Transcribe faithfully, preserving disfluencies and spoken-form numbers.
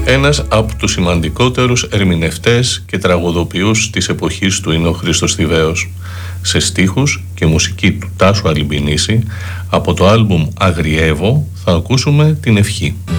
Ένας από τους σημαντικότερους ερμηνευτές και τραγουδοποιούς της εποχής του είναι ο Χρήστος Θηβαίος. Σε στίχους και μουσική του Τάσου Αλυμπηνίση, από το άλμπουμ Αγριεύω θα ακούσουμε την ευχή.